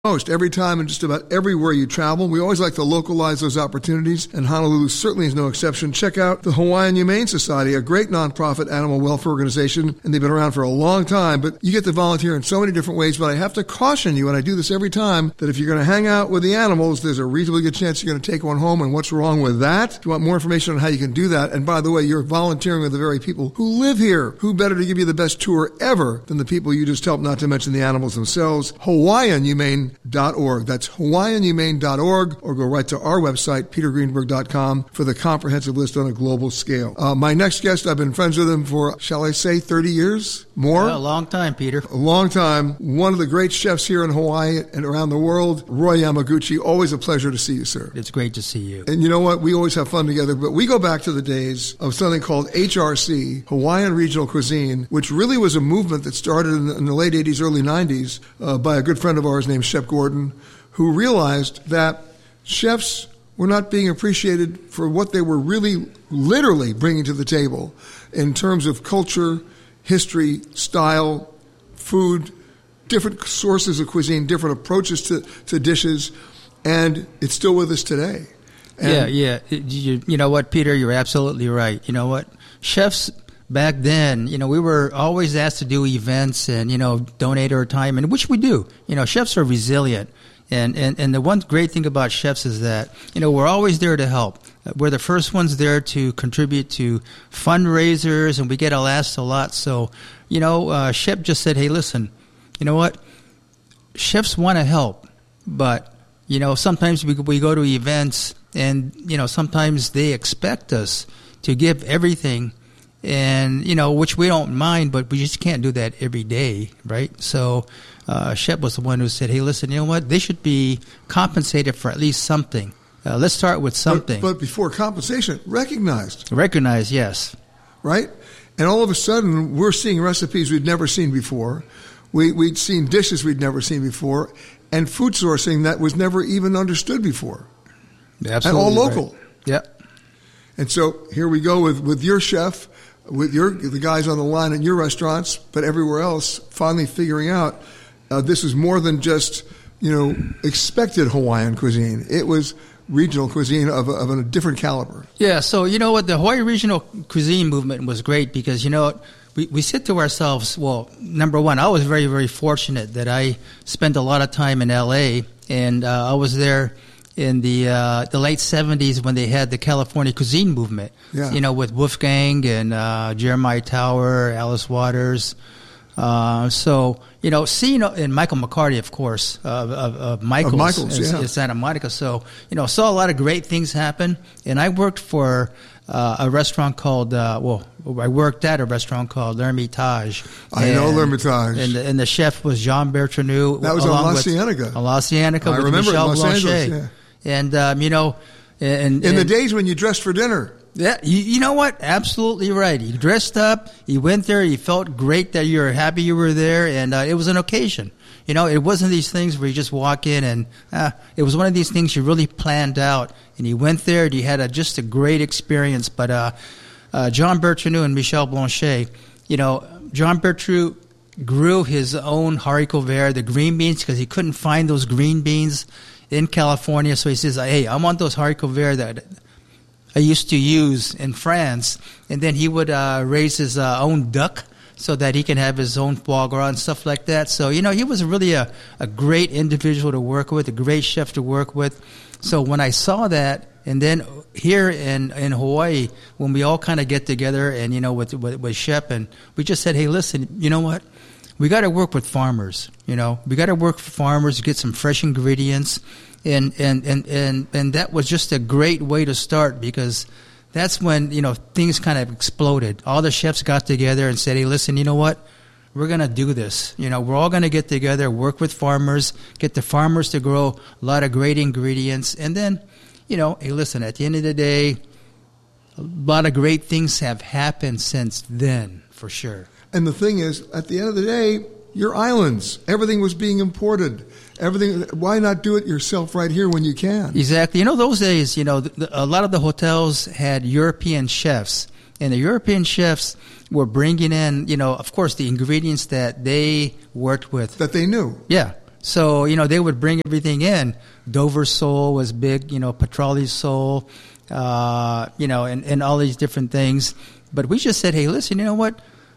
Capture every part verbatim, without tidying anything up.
most every time and just about everywhere you travel. We always like to localize those opportunities, and Honolulu certainly is no exception. Check out the Hawaiian Humane Society, a great nonprofit animal welfare organization, and they've been around for a long time, but you get to volunteer in so many different ways. But I have to caution you, and I do this every time, that if you're going to hang out with the animals, there's a reasonably good chance you're going to take one home, and what's wrong with that? If you want more information on how you can do that, and by the way, you're volunteering with the very people who live here. Who better to give you the best tour ever than the people you just helped, not to mention the animals themselves? Hawaiian Humane Dot org. That's Hawaiian Humane Dot org, or go right to our website, peter greenberg dot com, for the comprehensive list on a global scale. Uh, my next guest, I've been friends with him for, shall I say, thirty years? More? Yeah, a long time, Peter. A long time. One of the great chefs here in Hawaii and around the world, Roy Yamaguchi. Always a pleasure to see you, sir. It's great to see you. And you know what? We always have fun together, but we go back to the days of something called H R C, Hawaiian Regional Cuisine, which really was a movement that started in the, in the late eighties, early nineties uh, by a good friend of ours named Shep Gordon, who realized that chefs were not being appreciated for what they were really literally bringing to the table in terms of culture, history, style, food, different sources of cuisine, different approaches to, to dishes, and it's still with us today. And yeah, yeah. You, you know what, Peter, you're absolutely right. You know what? Chefs back then, you know, we were always asked to do events and, you know, donate our time, and which we do. You know, chefs are resilient. And, and, and the one great thing about chefs is that, you know, we're always there to help. We're the first ones there to contribute to fundraisers, and we get asked a lot. So, you know, uh, Shep just said, hey, listen, you know what? Chefs want to help, but, you know, sometimes we, we go to events and, you know, sometimes they expect us to give everything, and, you know, which we don't mind, but we just can't do that every day, right? So uh, Shep was the one who said, hey, listen, you know what? They should be compensated for at least something. Uh, let's start with something. But, but before compensation, recognized. Recognized, yes. Right? And all of a sudden, we're seeing recipes we'd never seen before. We, we'd seen dishes we'd never seen before, and food sourcing that was never even understood before. Absolutely. And all local. Right. Yep. And so here we go with, with your chef, with your the guys on the line in your restaurants, but everywhere else, finally figuring out uh, this is more than just, you know, expected Hawaiian cuisine. It was regional cuisine of a, of a different caliber. Yeah, so you know what, the Hawaii regional cuisine movement was great because, you know, we, we said to ourselves, well, number one, I was very, very fortunate that I spent a lot of time in L A, and uh, I was there in the uh, the late seventies when they had the California cuisine movement, yeah. you know, with Wolfgang and uh, Jeremiah Tower, Alice Waters. Uh, so, you know, seeing, and Michael McCarty, of course, of, of, of Michael's, of Michael's in, yeah. in Santa Monica. So, you know, saw a lot of great things happen. And I worked for uh, a restaurant called, uh, well, I worked at a restaurant called L'Hermitage. I and, know L'Hermitage. And the, and the chef was Jean Bertranu. That was on La Cienega. On La Cienega I with remember Michel Los Blanchet. Angeles, yeah. And, um, you know, and, in and the days when you dressed for dinner. Yeah, you, you know what? Absolutely right. He dressed up. He went there. He felt great that you were happy you were there, and uh, it was an occasion. You know, it wasn't these things where you just walk in and uh, it was one of these things you really planned out. And you went there and you had a, just a great experience. But uh, uh, John Bertranu and Michel Blanchet, you know, John Bertranu grew his own haricot vert, the green beans, because he couldn't find those green beans in California. So he says, hey, I want those haricot vert that I used to use in France. And then he would uh, raise his uh, own duck so that he can have his own foie gras and stuff like that. So, you know, he was really a, a great individual to work with, a great chef to work with. So when I saw that, and then here in, in Hawaii, when we all kind of get together and, you know, with, with, with Shep, and we just said, hey, listen, you know what? We got to work with farmers, you know. We got to work for farmers, get some fresh ingredients. And, and, and, and, and that was just a great way to start, because that's when, you know, things kind of exploded. All the chefs got together and said, hey, listen, you know what? We're going to do this. You know, we're all going to get together, work with farmers, get the farmers to grow a lot of great ingredients. And then, you know, hey, listen, at the end of the day, a lot of great things have happened since then, for sure. And the thing is, at the end of the day, you're islands. Everything was being imported. Everything. Why not do it yourself right here when you can? Exactly. You know, those days, you know, the, the, a lot of the hotels had European chefs, and the European chefs were bringing in, you know, of course, the ingredients that they worked with. That they knew. Yeah. So, you know, they would bring everything in. Dover sole was big, you know, Petrale sole, uh, you know, and, and all these different things. But we just said, hey, listen, you know what?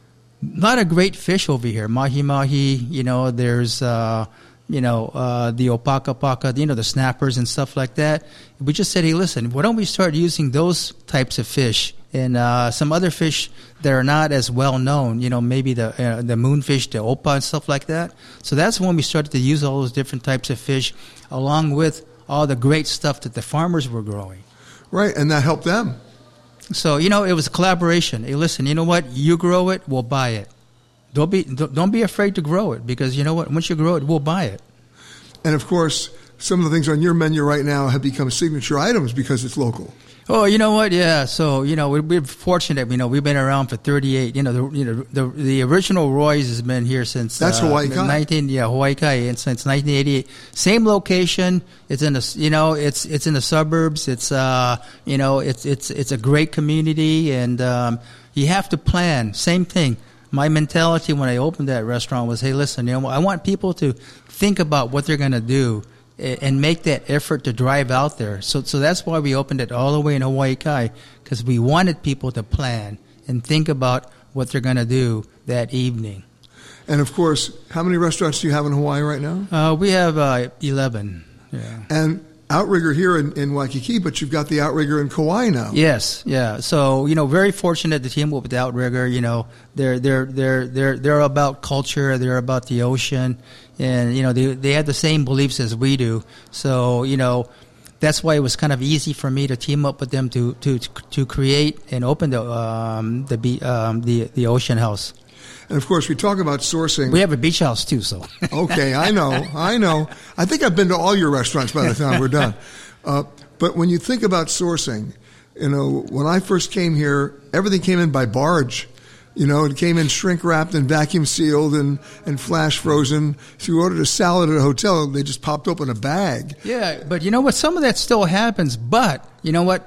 A lot of great fish over here. Mahi-mahi, you know, there's, uh, you know, uh, the opaka-paka, you know, the snappers and stuff like that. We just said, hey, listen, why don't we start using those types of fish and uh, some other fish that are not as well known, you know, maybe the uh, the moonfish, the opa and stuff like that. So that's when we started to use all those different types of fish along with all the great stuff that the farmers were growing. Right, and that helped them. So, you know, it was a collaboration. Hey, listen, you know what? You grow it, we'll buy it. Don't be don't be afraid to grow it because, you know what? Once you grow it, we'll buy it. And, of course, some of the things on your menu right now have become signature items because it's local. Oh, you know what? Yeah. So, you know, we're, we're fortunate. You know, we've been around for thirty-eight. You know, the you know the the original Roy's has been here since that's uh, Hawaii Kai. nineteen yeah Hawaii Kai and since nineteen eighty-eight. Same location. It's in the you know it's it's in the suburbs. It's uh you know it's it's it's a great community and um, you have to plan. Same thing. My mentality when I opened that restaurant was, hey, listen, you know, I want people to think about what they're going to do and make that effort to drive out there. So so that's why we opened it all the way in Hawaii Kai, because we wanted people to plan and think about what they're going to do that evening. And, of course, how many restaurants do you have in Hawaii right now? Uh, we have uh, eleven. Yeah. And Outrigger here in, in Waikiki, but you've got the Outrigger in Kauai now. Yes, yeah. So, you know, very fortunate to team up with the Outrigger. You know, they're they're they're they're they're about culture, they're about the ocean, and you know, they they have the same beliefs as we do. So, you know, that's why it was kind of easy for me to team up with them to to to create and open the um the um the the Ocean House. And, of course, we talk about sourcing. We have a beach house, too, so. Okay, I know, I know. I think I've been to all your restaurants by the time we're done. Uh, but when you think about sourcing, you know, when I first came here, everything came in by barge. You know, it came in shrink-wrapped and vacuum-sealed and, and flash-frozen. If you ordered a salad at a hotel, they just popped open a bag. Yeah, but you know what? Some of that still happens. But, you know what?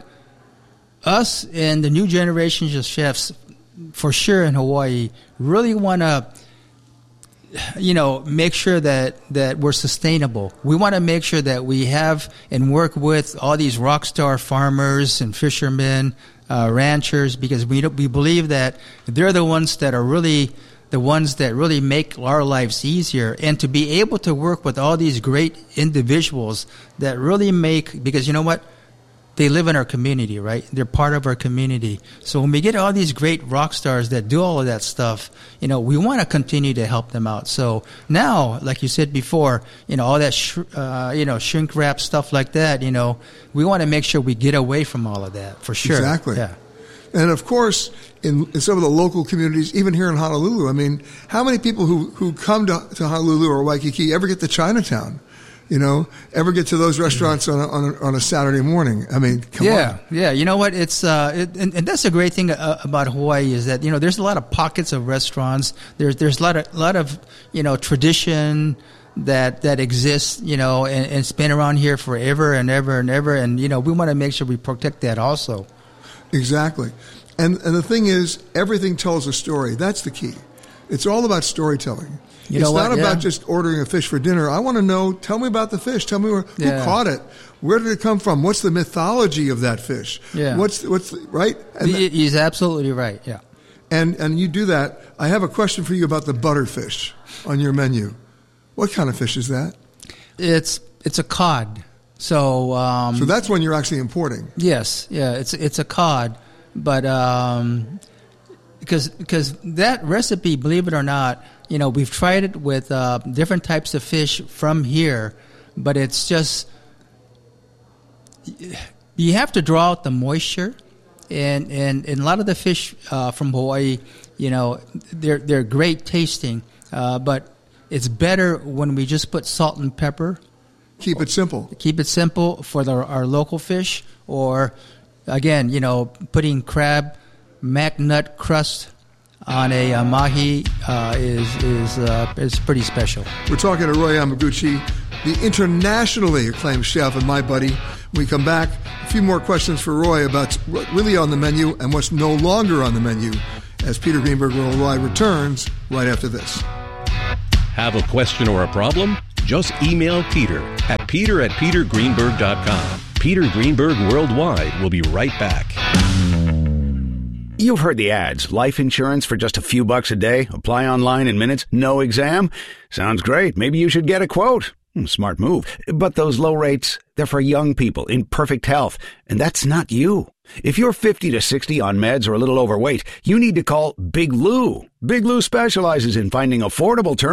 Us and the new generations of chefs, for sure in Hawaii, really want to, you know, make sure that, that we're sustainable. We want to make sure that we have and work with all these rock star farmers and fishermen, uh, ranchers, because we we believe that they're the ones that are really the ones that really make our lives easier. And to be able to work with all these great individuals that really make, because you know what? They live in our community, right? They're part of our community. So when we get all these great rock stars that do all of that stuff, you know, we want to continue to help them out. So now, like you said before, you know, all that, sh- uh, you know, shrink wrap stuff like that, you know, we want to make sure we get away from all of that, for sure. Exactly. Yeah. And, of course, in, in some of the local communities, even here in Honolulu, I mean, how many people who, who come to, to Honolulu or Waikiki ever get to Chinatown? You know, ever get to those restaurants on a, on a, on a Saturday morning? I mean, come yeah, on. Yeah, You know what? It's uh, it, and, and that's the great thing uh, about Hawaii is that, you know, there's a lot of pockets of restaurants. There's there's a lot of lot of you know tradition that that exists. You know, and, and it's been around here forever and ever and ever. And you know, we want to make sure we protect that also. Exactly. And and the thing is, everything tells a story. That's the key. It's all about storytelling. You it's know not what? about Yeah. just ordering a fish for dinner. I want to know, tell me about the fish. Tell me where, who Yeah. caught it. Where did it come from? What's the mythology of that fish? Yeah. What's, what's the, right? And, He- He's absolutely right. Yeah. and, and you do that. I have a question for you about the butterfish on your menu. What kind of fish is that? It's it's a cod. So um, So that's when you're actually importing. yes, yeah, it's it's a cod, but um, because because that recipe, believe it or not, you know, we've tried it with uh, different types of fish from here, but it's just you have to draw out the moisture, and and, and a lot of the fish uh, from Hawaii, you know, they're they're great tasting, uh, but it's better when we just put salt and pepper. Keep it simple. Keep it simple for the, our local fish, or again, you know, putting crab mac nut crust on a uh, mahi uh, is is uh, is pretty special. We're talking to Roy Yamaguchi, the internationally acclaimed chef and my buddy. When we come back, a few more questions for Roy about what's really on the menu and what's no longer on the menu as Peter Greenberg Worldwide returns right after this. Have a question or a problem? Just email Peter at peter at peter greenberg dot com. Peter Greenberg Worldwide will be right back. You've heard the ads. Life insurance for just a few bucks a day. Apply online in minutes. No exam. Sounds great. Maybe you should get a quote. Smart move. But those low rates, they're for young people in perfect health. And that's not you. If you're fifty to sixty on meds or a little overweight, you need to call Big Lou. Big Lou specializes in finding affordable terms